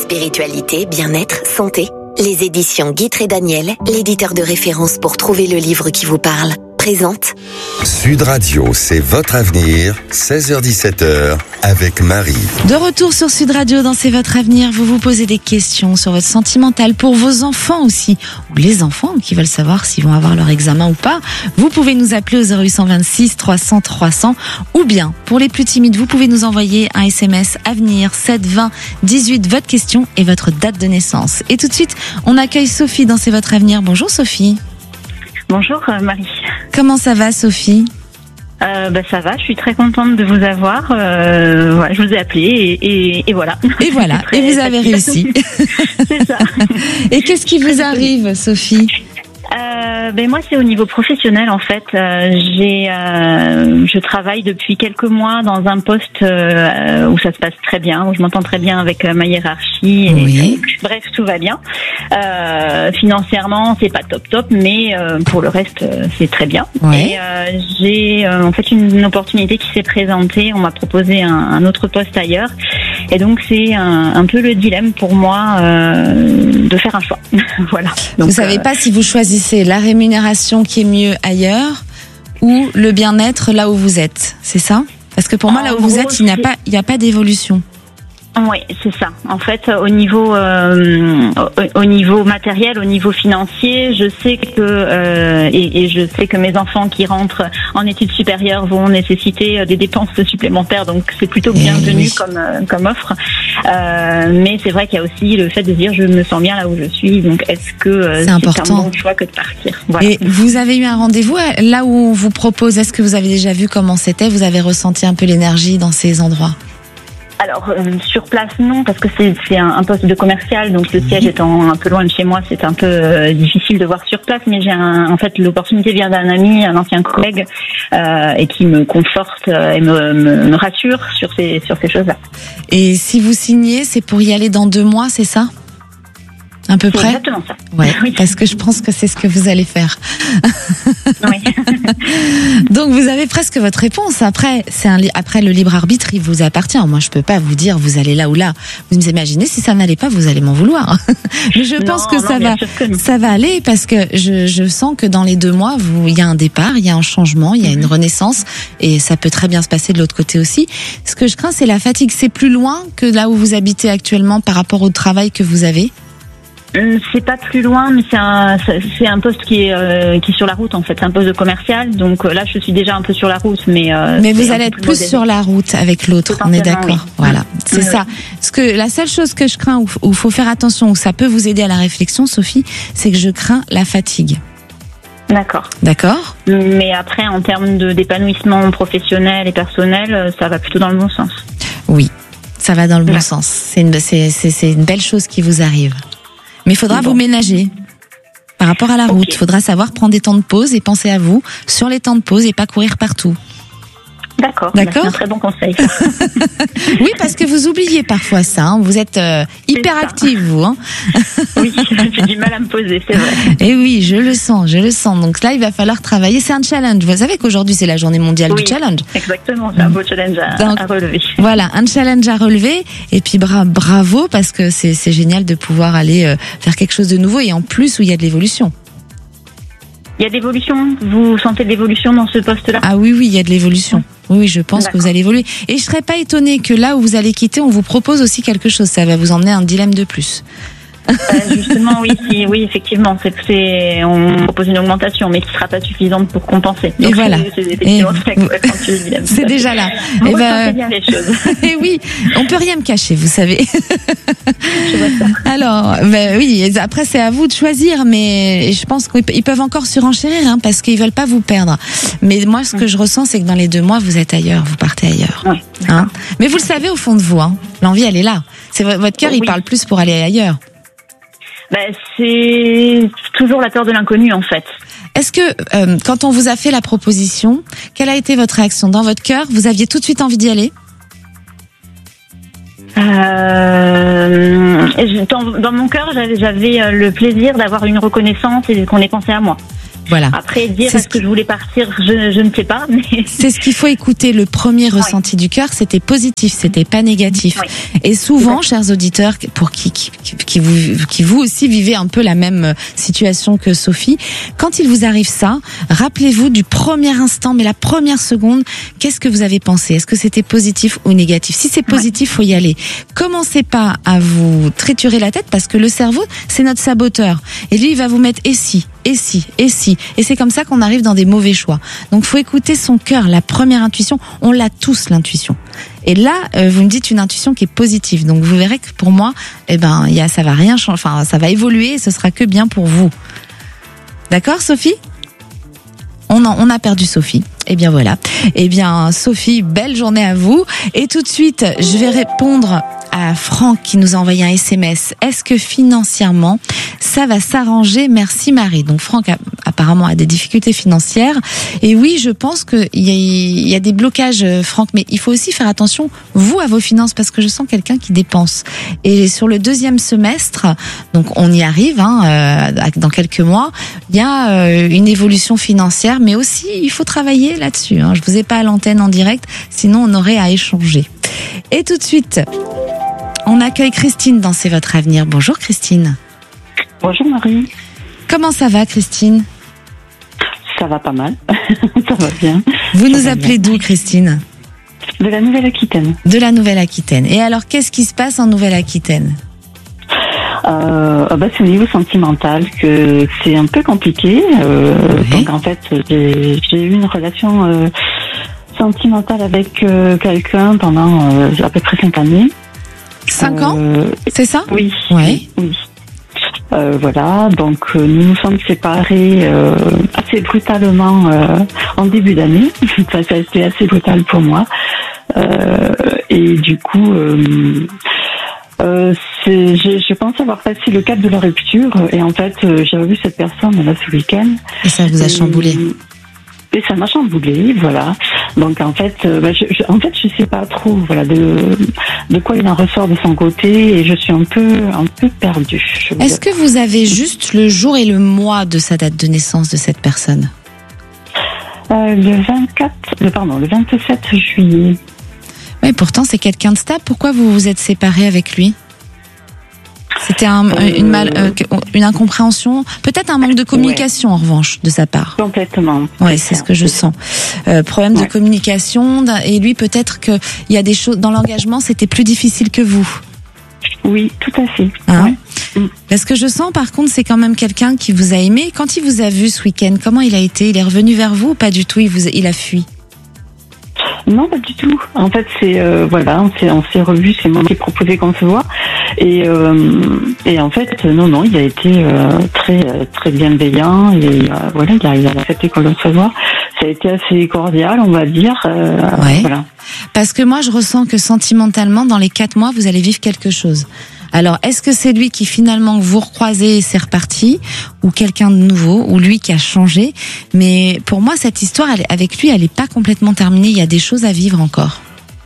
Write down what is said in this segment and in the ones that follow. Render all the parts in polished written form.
Spiritualité, bien-être, santé. Les éditions Guitry Daniel, l'éditeur de référence pour trouver le livre qui vous parle, présente Sud Radio, c'est votre avenir, 16h-17h, avec Marie. De retour sur Sud Radio dans C'est votre avenir, vous vous posez des questions sur votre sentimental pour vos enfants aussi, ou les enfants qui veulent savoir s'ils vont avoir leur examen ou pas. Vous pouvez nous appeler au 0826 300 300 ou bien, pour les plus timides, vous pouvez nous envoyer un SMS Avenir 7 20 18, votre question et votre date de naissance. Et tout de suite, on accueille Sophie dans C'est votre avenir. Bonjour Sophie. Bonjour Marie. Comment ça va Sophie ? Ça va, je suis très contente de vous avoir. Je vous ai appelé et voilà. Et voilà, et vous avez réussi. C'est ça. Et qu'est-ce qui vous arrive Sophie ? Moi c'est au niveau professionnel en fait. Je travaille depuis quelques mois dans un poste où ça se passe très bien, où je m'entends très bien avec ma hiérarchie. Et, oui. Bref, tout va bien. Financièrement, c'est pas top, mais pour le reste, c'est très bien. Ouais. Et j'ai en fait une opportunité qui s'est présentée. On m'a proposé un autre poste ailleurs. Et donc c'est un peu le dilemme pour moi de faire un choix. Voilà. Donc, vous savez pas si vous choisissez la rémunération qui est mieux ailleurs ou le bien-être là où vous êtes, c'est ça ? Parce que pour moi, là où vous êtes, il n'y a pas d'évolution. Oui, c'est ça. En fait, au niveau matériel, au niveau financier, je sais que et je sais que mes enfants qui rentrent en études supérieures vont nécessiter des dépenses supplémentaires, donc c'est plutôt bienvenu comme offre. Mais c'est vrai qu'il y a aussi le fait de dire je me sens bien là où je suis, donc est-ce que c'est un bon choix que de partir. Voilà. Et vous avez eu un rendez-vous là où on vous propose, est-ce que vous avez déjà vu comment c'était ? Vous avez ressenti un peu l'énergie dans ces endroits ? Alors sur place non, parce que c'est un poste de commercial, donc le siège étant un peu loin de chez moi, c'est un peu difficile de voir sur place. Mais en fait l'opportunité vient d'un ami, un ancien collègue, et qui me conforte et me rassure sur ces choses-là. Et si vous signez, c'est pour y aller dans 2 mois, c'est ça ? À peu près ? Exactement ça. Ouais, oui. Parce que je pense que c'est ce que vous allez faire. Oui. Donc vous avez presque votre réponse. Après, après le libre arbitre, il vous appartient. Moi, je peux pas vous dire vous allez là ou là. Vous imaginez si ça n'allait pas, vous allez m'en vouloir. Mais je pense que ça va aller parce que je sens que dans les 2 mois, il y a un départ, il y a un changement, il y a une renaissance et ça peut très bien se passer de l'autre côté aussi. Ce que je crains, c'est la fatigue. C'est plus loin que là où vous habitez actuellement par rapport au travail que vous avez. C'est pas plus loin, mais c'est un poste qui est sur la route en fait, c'est un poste de commercial. Donc là, je suis déjà un peu sur la route, mais vous allez être plus sur la route avec l'autre. On est d'accord. Oui. Voilà, c'est ça. Parce que la seule chose que je crains, où il faut faire attention, où ça peut vous aider à la réflexion, Sophie, c'est que je crains la fatigue. D'accord. D'accord. Mais après, en termes d'épanouissement professionnel et personnel, ça va plutôt dans le bon sens. Oui, ça va dans le bon sens. C'est une belle chose qui vous arrive. Mais il faudra vous ménager par rapport à la route. Il faudra savoir prendre des temps de pause et penser à vous sur les temps de pause et pas courir partout. D'accord. C'est un très bon conseil. Oui, parce que vous oubliez parfois ça. Hein. Vous êtes hyperactive, vous. Hein. Oui, j'ai du mal à me poser, c'est vrai. Et oui, je le sens. Donc là, il va falloir travailler. C'est un challenge. Vous savez qu'aujourd'hui, c'est la journée mondiale du challenge. Exactement, c'est un beau challenge à relever. Voilà, un challenge à relever. Et puis bravo, parce que c'est génial de pouvoir aller faire quelque chose de nouveau et en plus où il y a de l'évolution. Il y a de l'évolution. Vous sentez de l'évolution dans ce poste-là ? Ah oui, il y a de l'évolution. Oui, je pense que vous allez évoluer. Et je serais pas étonnée que là où vous allez quitter, on vous propose aussi quelque chose. Ça va vous emmener un dilemme de plus. Justement, oui, effectivement, on propose une augmentation, mais qui ne sera pas suffisante pour compenser. Donc, et voilà. C'est déjà là. Et bien les choses. Et oui, on peut rien me cacher, vous savez. Je vois ça. Alors, oui, après c'est à vous de choisir, mais je pense qu'ils peuvent encore surenchérir, hein, parce qu'ils veulent pas vous perdre. Mais moi, ce que je ressens, c'est que dans les 2 mois, vous êtes ailleurs, vous partez ailleurs. Oui. Hein, mais vous le savez au fond de vous, hein, l'envie, elle est là. C'est votre cœur, il parle plus pour aller ailleurs. C'est toujours la peur de l'inconnu en fait. Est-ce que quand on vous a fait la proposition, quelle a été votre réaction ? Dans votre cœur, vous aviez tout de suite envie d'y aller ? Dans mon cœur, j'avais le plaisir d'avoir une reconnaissance et qu'on ait pensé à moi. Voilà. Après, dire est-ce que je voulais partir, je ne sais pas. Mais... C'est ce qu'il faut écouter. Le premier ressenti du cœur, c'était positif, c'était pas négatif. Oui. Et souvent, chers auditeurs, pour qui vous aussi vivez un peu la même situation que Sophie, quand il vous arrive ça, rappelez-vous du premier instant, mais la première seconde, qu'est-ce que vous avez pensé? Est-ce que c'était positif ou négatif? Si c'est positif, faut y aller. Commencez pas à vous triturer la tête parce que le cerveau, c'est notre saboteur. Et lui, il va vous mettre et si. Et c'est comme ça qu'on arrive dans des mauvais choix. Donc, faut écouter son cœur, la première intuition. On l'a tous, l'intuition. Et là, vous me dites une intuition qui est positive. Donc, vous verrez que pour moi, ça va rien changer. Enfin, ça va évoluer et ce sera que bien pour vous. D'accord, Sophie? On a perdu Sophie. Eh bien voilà. Eh bien Sophie, belle journée à vous. Et tout de suite, je vais répondre à Franck qui nous a envoyé un SMS. Est-ce que financièrement, ça va s'arranger? Merci Marie. Donc Franck apparemment a des difficultés financières. Et oui, je pense qu'il y a des blocages, Franck. Mais il faut aussi faire attention, vous, à vos finances, parce que je sens quelqu'un qui dépense. Et sur le deuxième semestre, donc on y arrive, dans quelques mois, il y a une évolution financière, mais aussi il faut travailler là-dessus. Je vous ai pas à l'antenne en direct, sinon on aurait à échanger. Et tout de suite, on accueille Christine dans C'est votre avenir. Bonjour Christine. Bonjour Marie. Comment ça va Christine? Ça va pas mal, ça va bien. Vous nous appelez d'où Christine? De la Nouvelle-Aquitaine. De la Nouvelle-Aquitaine. Et alors qu'est-ce qui se passe en Nouvelle-Aquitaine? C'est au niveau sentimental que c'est un peu compliqué. Donc en fait, j'ai eu une relation sentimentale avec quelqu'un pendant à peu près 5 années. 5 ans, c'est ça? Oui. Ouais. Oui. Voilà, donc nous nous sommes séparés assez brutalement en début d'année. Ça a été assez brutal pour moi. Et du coup... je pense avoir passé le cap de la rupture et en fait j'ai revu cette personne là ce week-end. Et ça vous a chamboulé. Et ça m'a chamboulé, voilà. Donc en fait, je sais pas trop, voilà, de quoi il en ressort de son côté et je suis un peu perdue. Est-ce que vous avez juste le jour et le mois de sa date de naissance de cette personne? Le 27 juillet. Oui, pourtant c'est quelqu'un de stable. Pourquoi vous vous êtes séparés avec lui? C'était une incompréhension, peut-être un manque de communication en revanche de sa part. Complètement. Ouais, c'est ce que je sens. Problème de communication et lui peut-être que il y a des choses dans l'engagement, c'était plus difficile que vous. Oui, tout à fait. Parce que je sens par contre c'est quand même quelqu'un qui vous a aimé. Quand il vous a vu ce week-end, comment il a été? Il est revenu vers vous ou pas du tout? Il a fui? Non, pas du tout. En fait, on s'est revus, c'est moi qui ai proposé qu'on se voit. Et en fait, non, il a été très bienveillant et il a accepté qu'on se voit. Ça a été assez cordial, on va dire. Voilà. Parce que moi, je ressens que sentimentalement, dans les 4 mois, vous allez vivre quelque chose. Alors, est-ce que c'est lui qui finalement vous recroisez et c'est reparti, ou quelqu'un de nouveau, ou lui qui a changé? Mais pour moi, cette histoire, avec lui, elle n'est pas complètement terminée. Il y a des choses à vivre encore.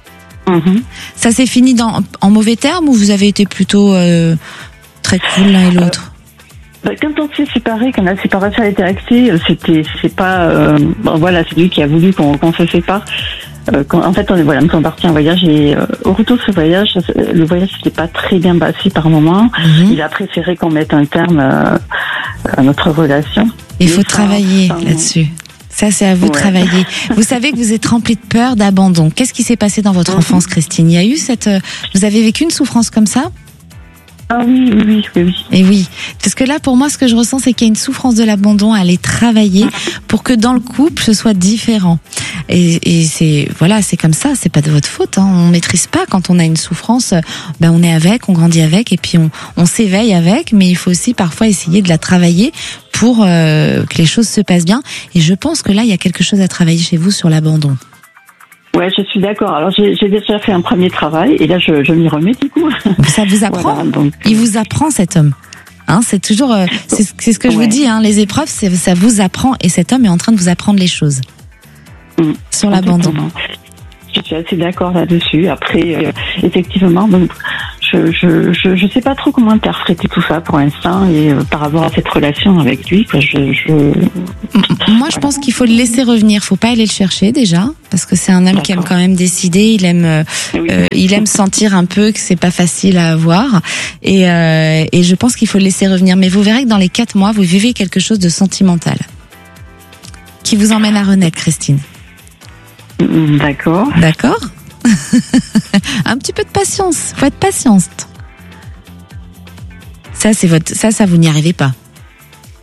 Ça s'est fini en mauvais termes ou vous avez été plutôt très cool l'un et l'autre? Quand on s'est séparés, quand la séparation a été actée, c'est pas, c'est lui qui a voulu qu'on se sépare. En fait, nous sommes partis en voyage et au retour de ce voyage, le voyage s'était pas très bien passé par moment. Il a préféré qu'on mette un terme à notre relation. Il faut travailler là-dessus. Ça, c'est à vous de travailler. Vous savez que vous êtes rempli de peur, d'abandon. Qu'est-ce qui s'est passé dans votre enfance, Christine? Il y a eu vous avez vécu une souffrance comme ça? Ah oui. Et oui, parce que là, pour moi, ce que je ressens, c'est qu'il y a une souffrance de l'abandon à aller travailler pour que dans le couple, ce soit différent. Et c'est comme ça, c'est pas de votre faute. On maîtrise pas quand on a une souffrance. On est avec, on grandit avec, et puis on s'éveille avec. Mais il faut aussi parfois essayer de la travailler pour que les choses se passent bien. Et je pense que là, il y a quelque chose à travailler chez vous sur l'abandon. Ouais, je suis d'accord. Alors, j'ai déjà fait un premier travail et là, je m'y remets du coup. Ça vous apprend. Il vous apprend, cet homme. C'est toujours, c'est ce que je vous dis. Les épreuves, ça vous apprend et cet homme est en train de vous apprendre les choses sur l'abandon. Je suis assez d'accord là-dessus. Après, effectivement, je sais pas trop comment interpréter tout ça pour l'instant et par rapport à cette relation avec lui, quoi. Moi, je pense qu'il faut le laisser revenir. Faut pas aller le chercher déjà, parce que c'est un homme qui aime quand même décider. Il aime sentir un peu que c'est pas facile à avoir. Et je pense qu'il faut le laisser revenir. Mais vous verrez que dans les 4 mois, vous vivez quelque chose de sentimental qui vous emmène à renaître, Christine. D'accord. D'accord. Un petit peu de patience. Faut être patiente. Ça, vous n'y arrivez pas. Pardon ?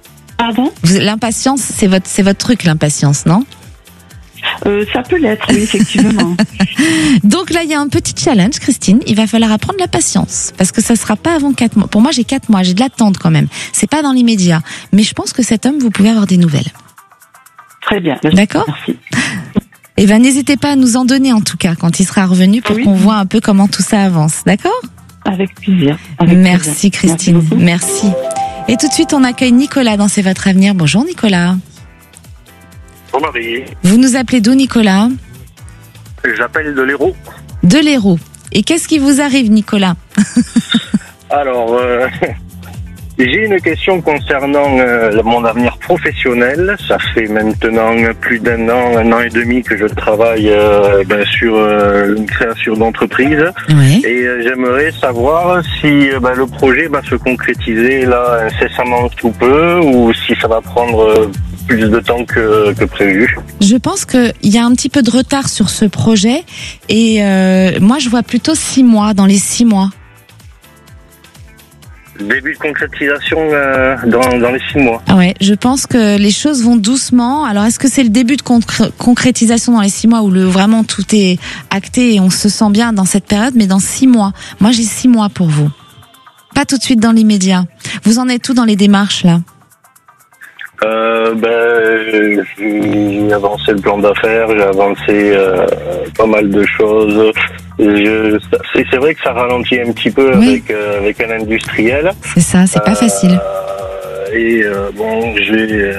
L'impatience, c'est votre truc, l'impatience, non ? Ça peut l'être, oui, effectivement. Donc là, il y a un petit challenge, Christine. Il va falloir apprendre la patience. Parce que ça sera pas avant 4 mois. Pour moi, j'ai 4 mois. J'ai de l'attente quand même. C'est pas dans l'immédiat. Mais je pense que cet homme, vous pouvez avoir des nouvelles. Très bien. D'accord ? Merci. Eh ben, n'hésitez pas à nous en donner, en tout cas, quand il sera revenu, pour qu'on voit un peu comment tout ça avance. D'accord ? Avec plaisir. Merci, Christine. Merci. Et tout de suite, on accueille Nicolas dans C'est votre avenir. Bonjour, Nicolas. Bonjour, Marie. Vous nous appelez d'où, Nicolas ? J'appelle de l'Hérault. De l'Hérault. Et qu'est-ce qui vous arrive, Nicolas ? Alors, j'ai une question concernant mon avenir professionnel. Ça fait maintenant plus d'1 an et demi que je travaille sur une création d'entreprise. Oui. Et j'aimerais savoir si le projet va se concrétiser là incessamment sous peu ou si ça va prendre plus de temps que prévu. Je pense qu'il y a un petit peu de retard sur ce projet et moi je vois plutôt 6 mois, dans les 6 mois. Début de concrétisation dans les 6 mois. Ah ouais, je pense que les choses vont doucement. Alors est-ce que c'est le début de concrétisation dans les 6 mois où vraiment tout est acté et on se sent bien dans cette période, mais dans 6 mois. Moi j'ai 6 mois pour vous. Pas tout de suite dans l'immédiat. Vous en êtes où dans les démarches là ? J'ai avancé le plan d'affaires, j'ai avancé pas mal de choses. C'est vrai que ça ralentit un petit peu avec un industriel. C'est ça, c'est pas facile. J'ai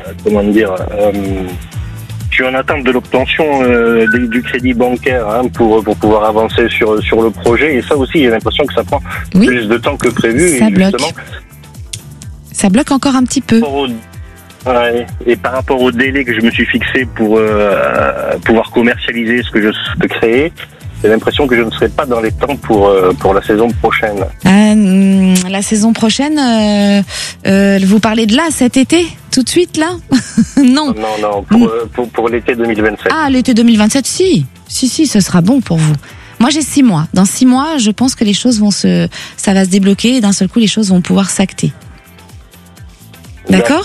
je suis en attente de l'obtention du crédit bancaire pour pouvoir avancer sur le projet. Et ça aussi, j'ai l'impression que ça prend plus de temps que prévu. Ça bloque. Ça bloque encore un petit peu. Ouais. Et par rapport au délai que je me suis fixé pour pouvoir commercialiser ce que je peux créer, j'ai l'impression que je ne serai pas dans les temps pour la saison prochaine. La saison prochaine, vous parlez de là, cet été ? Tout de suite, là ? Non. Non, pour l'été 2027. Ah, l'été 2027, si, ce sera bon pour vous. Moi, j'ai 6 mois. Dans 6 mois, je pense que les choses ça va se débloquer et d'un seul coup, les choses vont pouvoir s'acter. D'accord ?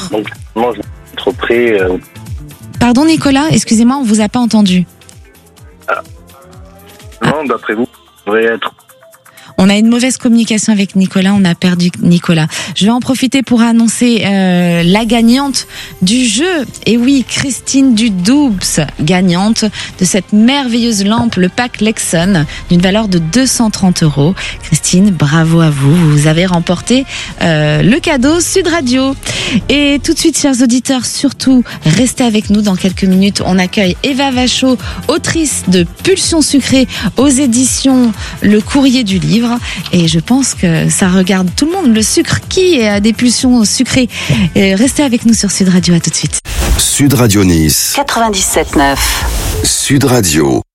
Donc, moi, je vais être prêt. Pardon, Nicolas, excusez-moi, on vous a pas entendu. Non, d'après vous, vous devrez être. On a une mauvaise communication avec Nicolas, on a perdu Nicolas. Je vais en profiter pour annoncer la gagnante du jeu. Et oui, Christine Dudoubs, gagnante de cette merveilleuse lampe, le pack Lexon, d'une valeur de 230 €. Christine, bravo à vous. Vous avez remporté le cadeau Sud Radio. Et tout de suite, chers auditeurs, surtout, restez avec nous dans quelques minutes. On accueille Eva Vachot, autrice de Pulsions sucrées aux éditions Le Courrier du Livre. Et je pense que ça regarde tout le monde, le sucre. Qui a des pulsions sucrées ? Restez avec nous sur Sud Radio, à tout de suite. Sud Radio Nice. 97.9. Sud Radio.